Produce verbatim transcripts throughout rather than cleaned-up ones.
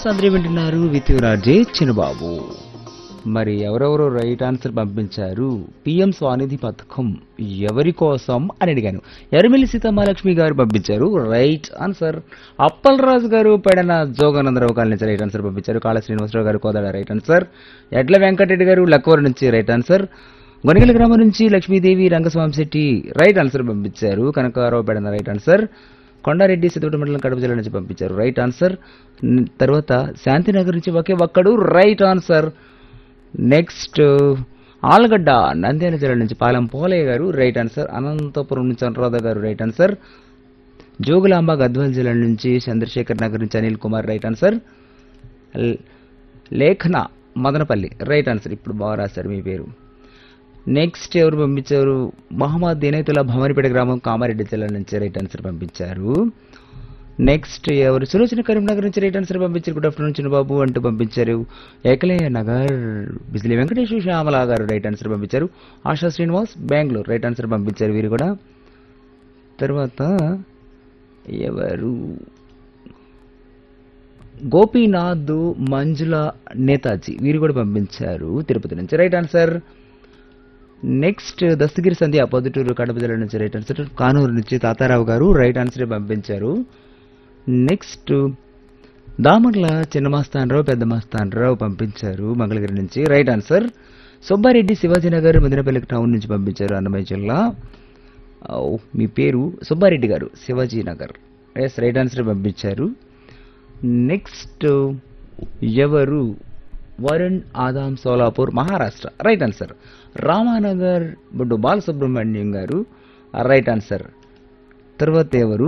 Yes అందరూ వింటున్నారు with రాజే చిన్నబాబు. మరి ఎవరెవరు రైట్ ఆన్సర్ పంపించారు? పిఎం స్వానిధి పథకం ఎవరి కోసం అని అడిగాను. ఎర్మిలి సీతమహాలక్ష్మి గారు పంపించారు రైట్ ఆన్సర్. అప్పలరాజు గారు పెడన జోగానందరావు కాలనీ నుంచి రైట్ ఆన్సర్ పంపించారు. కాళ శ్రీనివాసరావు గారు కోదాడ రైట్ ఆన్సర్. ఎడ్ల వెంకటరెడ్డి గారు లక్కవరం నుంచి రైట్ ఆన్సర్. గొనిగల గ్రామం నుంచి లక్ష్మీదేవి రంగస్వామి శెట్టి రైట్ ఆన్సర్ పంపించారు. Kanakarao Pedana right answer. కొండారెడ్డి సిద్ధోట మండలం కడప జిల్లా నుంచి పంపించారు రైట్ ఆన్సర్. తర్వాత శాంతినగర్ నుంచి ఒకే ఒక్కడు right answer. Next Allagadda Nandyal జిల్లా నుంచి పాలెం పోలయ్య గారు రైట్ ఆన్సర్. అనంతపురం నుంచి అనురాధ గారు రైట్ ఆన్సర్. జోగులాంబ గద్వాల్ జిల్లా నుంచి చంద్రశేఖర్ నగర్ నుంచి అనిల్ కుమార్ రైట్ ఆన్సర్. లేఖన మదనపల్లి రైట్ ఆన్సర్. ఇప్పుడు బాగా రాశారు మీ పేరు. నెక్స్ట్ ఎవరు పంపించారు? మహమ్మద్ దినేతుల భవానిపేట గ్రామం కామారెడ్డి జిల్లా నుంచి రైట్ ఆన్సర్ పంపించారు. నెక్స్ట్ ఎవరు? సులోచన కరీంనగర్ నుంచి రైట్ ఆన్సర్ పంపించారు. గుడ్ ఆఫ్టర్నూన్ చిన్నబాబు అంటూ పంపించారు. ఏకలయ్య నగర్ బిజిలీ వెంకటేశ్వర శ్యామల గారు రైట్ ఆన్సర్ పంపించారు. ఆశా శ్రీనివాస్ బెంగళూరు రైట్ ఆన్సర్ పంపించారు వీరు కూడా. తర్వాత ఎవరు? గోపీనాథ్ మంజుల నేతాజీ వీరు కూడా పంపించారు తిరుపతి నుంచి రైట్ ఆన్సర్. నెక్స్ట్ దస్తగిరి సంధ్య పొద్దుటూరు కడప జిల్లా నుంచి రైట్ ఆన్సర్. కానూరు నుంచి తాతారావు గారు రైట్ ఆన్సర్ పంపించారు. నెక్స్ట్ దామర్ల చిన్నమాస్తానరావు పెద్ద మాస్తానరావు పంపించారు మంగళగిరి నుంచి right answer. Subbareddy Shivaji Nagar Madanapalle town నుంచి పంపించారు అన్నమయ్య జిల్లా. మీ పేరు సుబ్బారెడ్డి గారు శివాజీనగర్ ఎస్ రైట్ ఆన్సర్ పంపించారు. నెక్స్ట్ ఎవరు? Varun Adam Solapur Maharashtra right answer. రామానగర్ బొడ్డు బాలసుబ్రహ్మణ్యం గారు రైట్ ఆన్సర్. తర్వాత ఎవరు?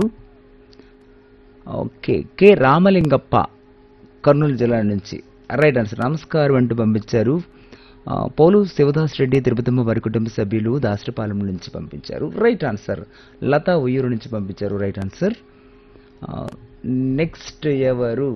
ఓకే కె రామలింగప్ప కర్నూలు జిల్లా నుంచి రైట్ ఆన్సర్. నమస్కారం అంటూ పంపించారు. పోలు శివదాస్ రెడ్డి తిరుపతమ్మ వారి కుటుంబ సభ్యులు దాసరిపాలెం నుంచి పంపించారు రైట్ ఆన్సర్. లతా ఉయ్యూరు నుంచి పంపించారు రైట్ ఆన్సర్. నెక్స్ట్ ఎవరు?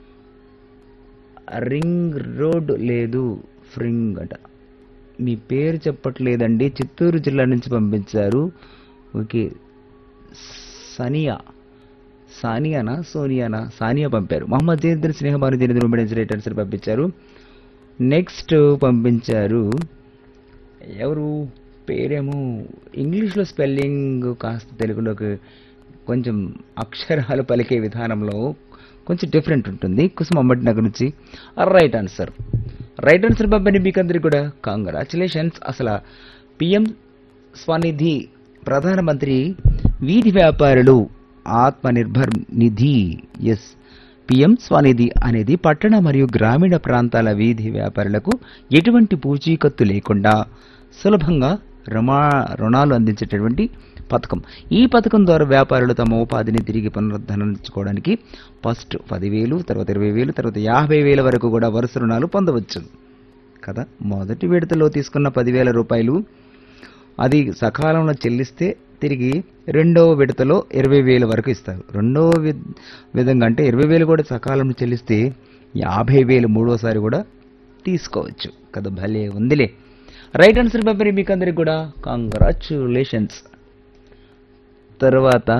రింగ్ రోడ్ లేదు ఫ్రింగ్ అట మీ పేరు చెప్పట్లేదండి. చిత్తూరు జిల్లా నుంచి పంపించారు. ఓకే సనియా సానియానా సోనియానా సానియా పంపారు. మహమ్మద్ జయద్ర స్నేహభాను జయద్ర నుంచి రైట్ ఆన్సర్ పంపించారు. నెక్స్ట్ పంపించారు ఎవరు? పేరేమో ఇంగ్లీష్లో స్పెల్లింగ్ కాస్త తెలుగులోకి కొంచెం అక్షరాలు పలికే విధానంలో కొంచెం డిఫరెంట్ ఉంటుంది. కుసుమ అమ్మటి నగర్ నుంచి రైట్ ఆన్సర్. రైట్ ఆన్సర్ పంపని మీకు అందరికి కూడా కంగ్రాచులేషన్స్. అసలు పిఎం స్వనిధి ప్రధానమంత్రి వీధి వ్యాపారులు ఆత్మనిర్భర్ నిధి ఎస్ పిఎం స్వనిధి అనేది పట్టణ మరియు గ్రామీణ ప్రాంతాల వీధి వ్యాపారులకు ఎటువంటి పూచీకత్తు లేకుండా సులభంగా రుణా రుణాలు అందించేటటువంటి పథకం. ఈ పథకం ద్వారా వ్యాపారులు తమ ఉపాధిని తిరిగి పునరుద్ధరించుకోవడానికి ఫస్ట్ పదివేలు తర్వాత ఇరవై వేలు తర్వాత యాభై వేల వరకు కూడా వరుస రుణాలు పొందవచ్చు కదా. మొదటి విడతలో తీసుకున్న పదివేల రూపాయలు అది సకాలంలో చెల్లిస్తే తిరిగి రెండవ విడతలో ఇరవై వేల వరకు ఇస్తారు. రెండవ విధంగా అంటే ఇరవై వేలు కూడా సకాలంలో చెల్లిస్తే యాభై వేలు మూడోసారి కూడా తీసుకోవచ్చు కదా. భలే ఉందిలే. రైట్ ఆన్సర్ పంపిణీ మీకు అందరికి కూడా కంగ్రాచ్యులేషన్స్. తర్వాత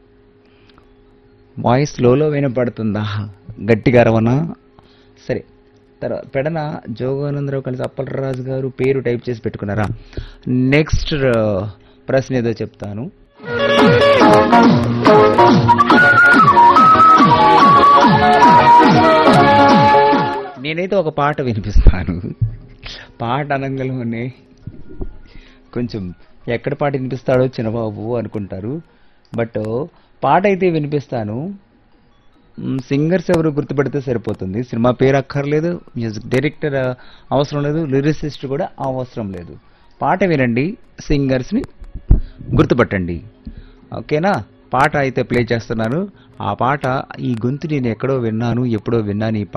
వాయిస్ లోలో వినపడుతుందా? గట్టిగా రవనా? సరే. తర్వాత పెడన జోగానందరావు కలిసి అప్పలరాజు గారు పేరు టైప్ చేసి పెట్టుకున్నారా? నెక్స్ట్ ప్రశ్న ఏదో చెప్తాను. నేనైతే ఒక పాట వినిపిస్తాను. పాట అనగలనే కొంచెం ఎక్కడ పాట వినిపిస్తాడో చిన్నబాబు అనుకుంటారు. బట్ పాట అయితే వినిపిస్తాను. సింగర్స్ ఎవరు గుర్తుపెడితే సరిపోతుంది. సినిమా పేరు అక్కర్లేదు, మ్యూజిక్ డైరెక్టర్ అవసరం లేదు, లిరిసిస్ట్ కూడా అవసరం లేదు. పాట వినండి, సింగర్స్ని గుర్తుపట్టండి. ఓకేనా? పాట అయితే ప్లే చేస్తున్నాను. ఆ పాట ఈ గొంతు నేను ఎక్కడో విన్నాను, ఎప్పుడో విన్నాను. ఈ